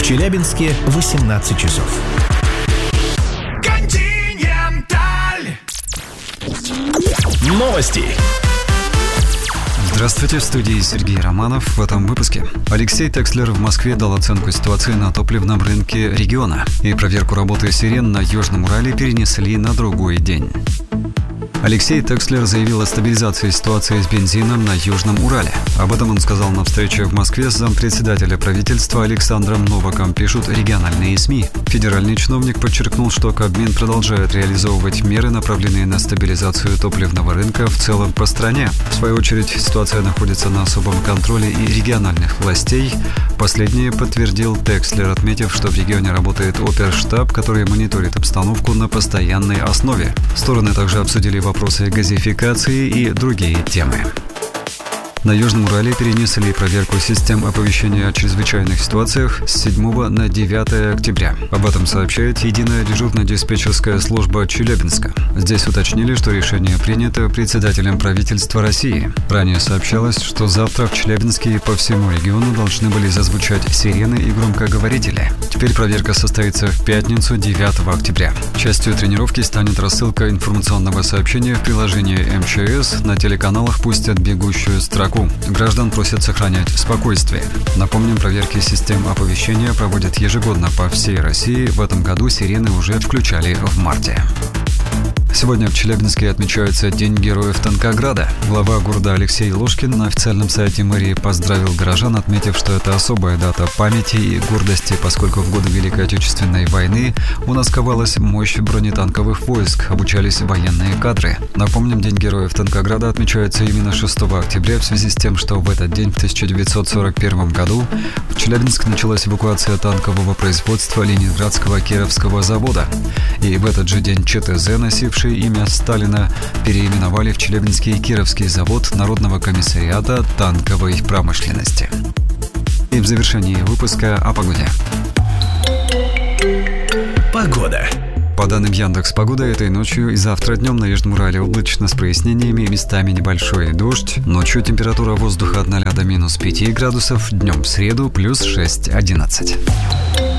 В Челябинске 18 часов. Новости. Здравствуйте, в студии Сергей Романов. В этом выпуске. Алексей Текслер в Москве дал оценку ситуации на топливном рынке региона. И проверку работы сирен на Южном Урале перенесли на другой день. Алексей Текслер заявил о стабилизации ситуации с бензином на Южном Урале. Об этом он сказал на встрече в Москве с зампредседателя правительства Александром Новаком, пишут региональные СМИ. Федеральный чиновник подчеркнул, что Кабмин продолжает реализовывать меры, направленные на стабилизацию топливного рынка в целом по стране. В свою очередь, ситуация находится на особом контроле и региональных властей. Последнее подтвердил Текслер, отметив, что в регионе работает оперштаб, который мониторит обстановку на постоянной основе. Стороны также обсудили вопросы газификации и другие темы. На Южном Урале перенесли проверку систем оповещения о чрезвычайных ситуациях с 7 на 9 октября. Об этом сообщает единая дежурно-диспетчерская служба Челябинска. Здесь уточнили, что решение принято председателем правительства России. Ранее сообщалось, что завтра в Челябинске и по всему региону должны были зазвучать сирены и громкоговорители. Теперь проверка состоится в пятницу, 9 октября. Частью тренировки станет рассылка информационного сообщения в приложении МЧС. На телеканалах пустят бегущую строку. Граждан просят сохранять спокойствие. Напомним, проверки систем оповещения проводят ежегодно по всей России. В этом году сирены уже включали в марте. Сегодня в Челябинске отмечается День Героев Танкограда. Глава города Алексей Ложкин на официальном сайте мэрии поздравил горожан, отметив, что это особая дата памяти и гордости, поскольку в годы Великой Отечественной войны у нас ковалась мощь бронетанковых войск, обучались военные кадры. Напомним, День Героев Танкограда отмечается именно 6 октября в связи с тем, что в этот день, в 1941 году, в Челябинск началась эвакуация танкового производства Ленинградского Кировского завода. И в этот же день ЧТЗ, носивший имя Сталина, переименовали в Челябинский Кировский завод Народного комиссариата танковой промышленности. И в завершении выпуска о погоде. Погода. По данным Яндекс.Погода, этой ночью и завтра днем на Южном Урале облачно с прояснениями, местами небольшой дождь. Ночью температура воздуха от 0 до минус 5 градусов, днем в среду плюс 6-11.